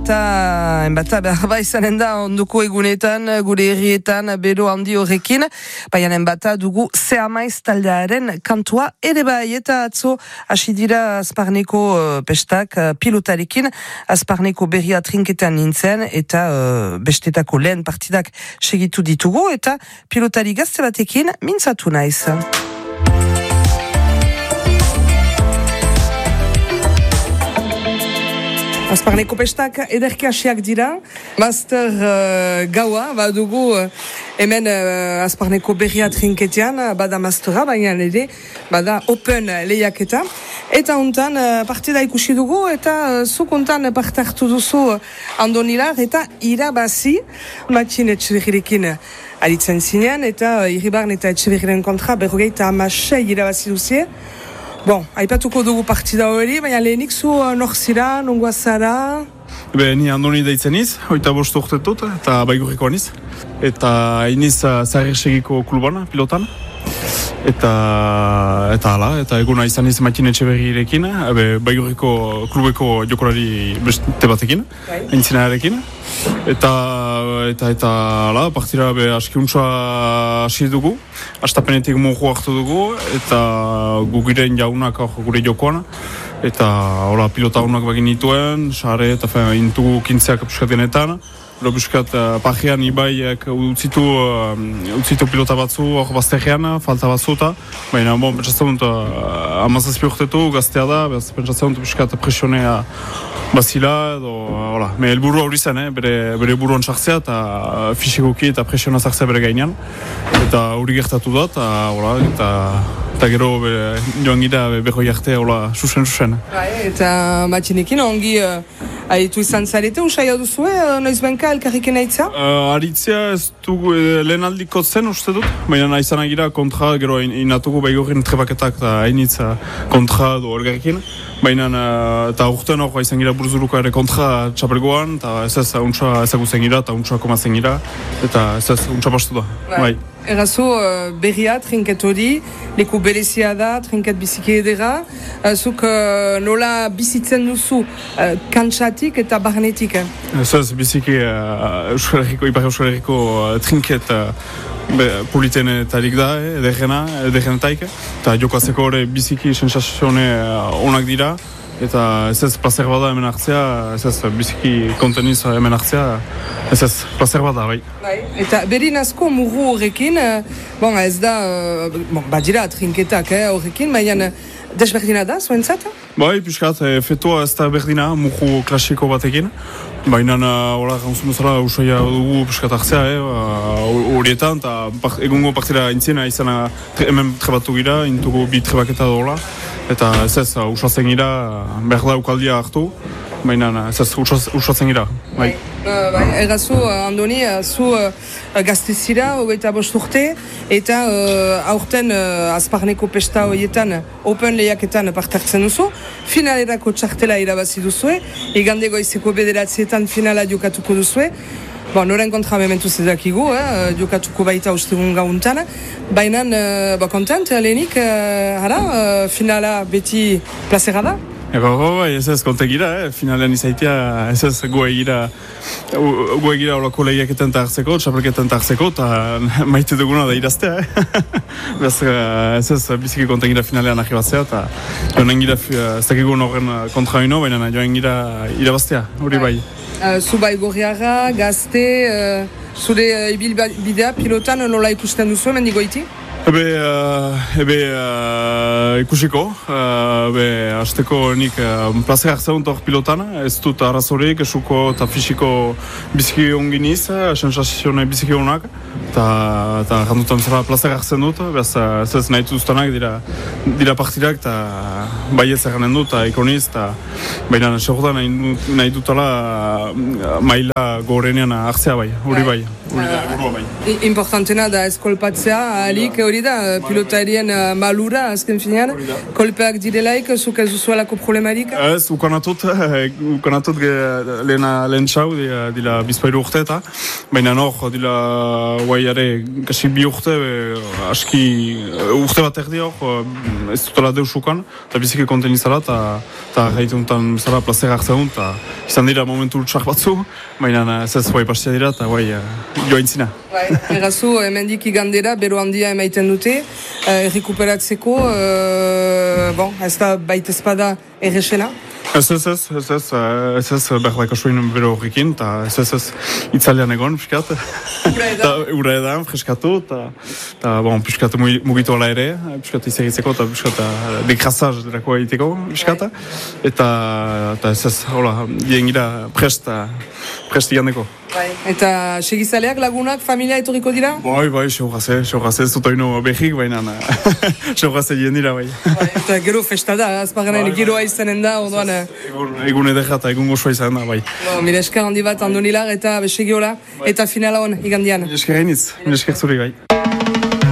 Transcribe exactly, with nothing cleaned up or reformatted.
enbata, enbata berba izanen da onduko egunetan, gure herrietan, bero handi horrekin, baina enbata dugu Zeamaiz taldearen kantua ere bai, eta atzo hasi dira Azparneko uh, pestak uh, pilotarekin, Azparneko berria trinketan nintzen, eta uh, bestetako lehen partidak segitu ditugu, eta pilotari gazte batekin mintzatu naiz. Azparneko pestak ederki hasiak dira, master uh, gaua, badugu uh, hemen uh, Azparneko berria trinketean, uh, bada mastera, baina ere, bada open lehiaketa, eta hontan uh, partida ikusi dugu, eta uh, zuk hontan parte hartu duzu uh, Andonilar, eta irabazi, Matxin Etxeberrirekin aritzen zinean, eta uh, Iribarren eta Etxeberriren kontra berrogeita hamasei irabazi duzie. Bon, aipatuko dugu partida hori, baina lehenik zu uh, nor zira, nongoa zara? Be, ni Andoni daitzen niz, hoita bost urtetut, eta baigurrikoan niz. Eta iniz uh, Zarresegiko kluban, pilotan. Eta, eta hala, eta eguna izan niz Matxin Etxeberrirekin, baigurriko klubeko jokolari beste batekin, aintzinarekin. Eta, eta, eta, hala, partira be askiuntza hasi dugu, astapenetik mogu hartu dugu, eta gugiren jaunak gure jokoan, eta, hola, pilota honak bagin nituen, sare, eta fe, intugu kintzeak puskatenetan, Ero buskat, uh, pajean ibaiak utzitu, uh, utzitu pilota batzu, hor bazterrean, falta batzu eta, baina, bon, pentsatzen dut, uh, amazazpi urtetu, gaztea da, pentsatzen dut buskat presionea bazila, edo, hola, me helburu hori zen, eh, bere, bere buruan sartzea, eta uh, fisikoki eta presiona sartzea bere gainean, eta hori gertatu da, eta, hola, eta, eta gero bere, joan gira berroi arte, hola, susen, susen. Bai, eta Matxinekin ongi uh, aitu izan zarete, usai hau duzu, eh, noiz benka elkarriken aitza? Uh, aritzea ez dugu e, lehen aldiko zen, uste dut, baina izan agira kontra, gero inatugu baigorren trebaketak eta hainitza kontra du elkarriken, baina uh, eta urtean hor izan gira burzuruko ere kontra txapelgoan, eta ez ez untsa ezagutzen gira, eta untsa komazen gira, eta ez ez untsa pastu da, bai. Errazu, uh, berria, trinket hori, leku berezia da, trinket biziki edera, uh, zuk uh, nola bizitzen duzu uh, kantsatik eta barnetik, eh? Ez ez, biziki uh, Euskal Herriko, Ipar Euskal Herriko uh, trinket uh, politenetarik da, eh, ederrena, ederrenetaik, eta jokatzeko hori biziki sensazione uh, onak dira, eta ez ez placer bada hemen hartzea, ez ez biziki konteniz hemen hartzea, ez ez placer bada, bai. Bai. Eta berin asko murru horrekin, bon, ez da, bon, badira trinketak eh, horrekin, baina desberdina da, zuentzat? Bai, piskat, e, fetoa ez da berdina, murru klasiko batekin, baina hola, gantzun bezala usaia dugu piskat hartzea, horietan, eh, eta egungo partida intzina izana hemen trebatu gira, intugu bi trebaketa dola, eta ez ez, usatzen gira, behar da ukaldia hartu, baina ez ez, usatzen gira, bai. Uh, bai, errazu, uh, Andoni, uh, zu uh, gaztezira, hogeita bost urte, eta uh, aurten uh, Azparneko pesta horietan, open lehiaketan partartzen duzu, finalerako txartela irabazi duzue, igande goizeko bederatzietan finala jokatuko duzue, bon, noren kontra mementu zedakigu, eh, jokatuko baita ustegun gauntan, baina, uh, ba, kontent, lehenik, uh, hara, uh, finala beti plazera da? Ego, bai, ez ez, kontek gira, eh? Finalean izaitia, ez ez, goe gira, goe gira olako lehiaketan hartzeko, txapelketan hartzeko, eta maite duguna da iraztea, eh? Bez, ez ez, biziki kontek gira finalean ahi batzea, eta joan gira, ez dakigun horren kontra ino, baina joan gira irabaztea, hori bai. Uh, zu bai gorriara, gazte, uh, zure uh, ibilbidea pilotan nola ikusten duzu, mendigoiti? Ebe, uh, ebe uh, ikusiko, uh, ebe, azteko nik uh, plazer hartzen dut hor pilotan, ez dut arrazorik, esuko eta fisiko biziki onginiz, sensazione biziki honak, eta jandutan zara plazer hartzen dut, behaz ez ez nahi duztanak dira, dira partidak, eta bai ez erranen dut, eta ikoniz, eta baina segotan nahi, nahi dutala uh, maila gorenean hartzea bai, hori bai, Uh, importantena da eskolpatzea, ahalik hori da, pilotarien uh, malura, azken finean, kolpeak direlaik, zuk ez duzuelako problemarik? Ez, ukanatut, ukanatut lehen txau, dila bizpairu urte eta, baina hor, dila guaiare, kasi bi urte, aski, urte bat erdi hor, ez dutela deusukan, eta biziki konten izala, eta gaituntan zara plazer hartzen, eta izan dira momentu txar batzu, baina ez ez guai pastia dira, eta guai joa intzina. Errazu, hemendik igandera, bero handia emaiten dute, errekuperatzeko, bon, ez da baita espada errexena? Ez ez ez, ez ez, ez ez, berdak asuin bero horrekin, eta ez ez ez, itzalean egon, piskat. Ura edan, freskatu, eta, bon, piskat mugitu ala ere, piskat izeritzeko, eta piskat dekrazaz derako egiteko, piskat. Eta, eta ez ez, hola, diengira prest, prest igandeko. Eta segizaleak, lagunak, familia etorriko dira? Bai, bai, seurraze, seurraze, ez dut oino behik, baina seurraze dien dira, bai. Eta gero festa da, azpaganen giroa izanen da, orduan... Egun edera eta egun gozoa izan da, bai. Mire esker handi bat, andonilar eta besegiola, eta finala hon, igandian. Mire esker hainitz, mire esker zuri, bai.